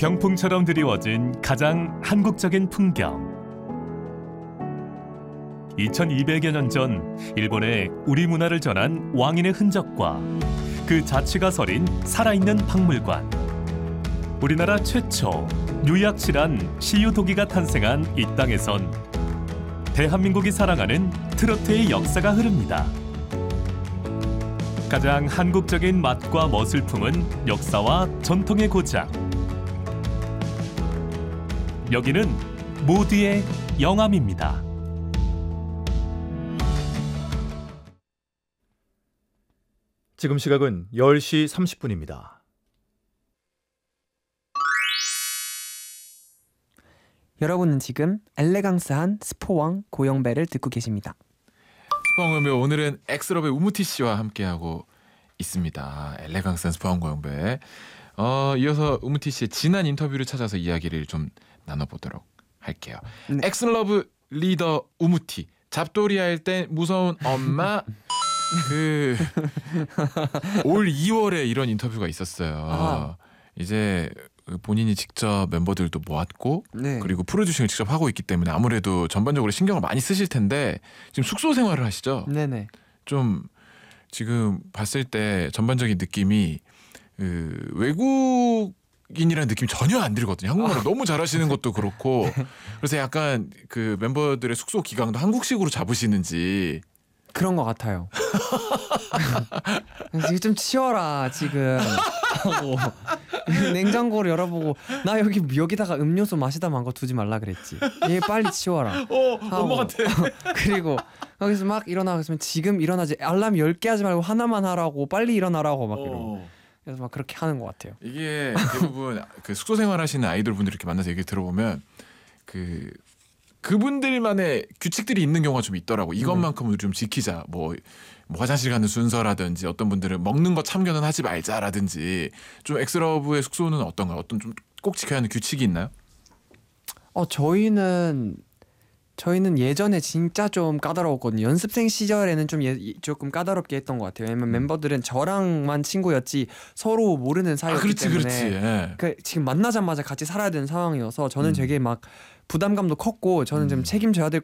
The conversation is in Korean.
병풍처럼 드리워진 가장 한국적인 풍경. 2200여 년 전 일본에 우리 문화를 전한 왕인의 흔적과 그 자취가 서린 살아있는 박물관. 우리나라 최초 유약실한 시유도기가 탄생한 이 땅에선 대한민국이 사랑하는 트로트의 역사가 흐릅니다. 가장 한국적인 맛과 멋을 품은 역사와 전통의 고장. 여기는 모두의 영암입니다. 지금 시각은 10시 30분입니다. 여러분은 지금 엘레강스한 스포왕 고영배를 듣고 계십니다. 스포왕 고영배, 오늘은 엑스럽의 우무티 씨와 함께하고 있습니다. 엘레강스한 스포왕 고영배. 이어서 우무티 씨의 지난 인터뷰를 찾아서 이야기를 좀 나눠보도록 할게요. 네. 엑스러브 리더 우무티. 잡돌이 할 땐 무서운 엄마. 올 2월에 이런 인터뷰가 있었어요. 이제 본인이 직접 멤버들도 모았고 네. 그리고 프로듀싱을 직접 하고 있기 때문에 아무래도 전반적으로 신경을 많이 쓰실 텐데 지금 숙소 생활을 하시죠? 네네. 좀 지금 봤을 때 전반적인 느낌이 외국인이라는 느낌이 전혀 안 들거든요. 한국말을 너무 잘하시는 것도 그렇고 그래서 약간 그 멤버들의 숙소 기강도 한국식으로 잡으시는지 그런 것 같아요. 지금 좀 치워라 지금 하고 냉장고를 열어보고 나 여기다가 음료수 마시다 만 거 두지 말라 그랬지. 얘 빨리 치워라. 엄마 같아. 그리고 거기서 막 일어나고 있으면 지금 일어나지, 알람 10개 하지 말고 하나만 하라고, 빨리 일어나라고 막 이러고. 그래서 막 그렇게 하는 것 같아요. 이게 대부분 그 숙소 생활하시는 아이돌 분들 이렇게 만나서 얘기 들어보면 그분들만의 규칙들이 있는 경우가 좀 있더라고. 이것만큼은 좀 지키자. 뭐 화장실 가는 순서라든지 어떤 분들은 먹는 거 참견은 하지 말자라든지. 좀 엑스러브의 숙소는 어떤가요? 어떤 좀 꼭 지켜야 하는 규칙이 있나요? 저희는 예전에 진짜 좀 까다로웠거든요. 연습생 시절에는 조금 까다롭게 했던 것 같아요. 왜냐면 멤버들은 저랑만 친구였지 서로 모르는 사이였기 때문에 그렇지. 지금 만나자마자 같이 살아야 되는 상황이어서 저는 되게 막 부담감도 컸고 저는 좀 책임져야 될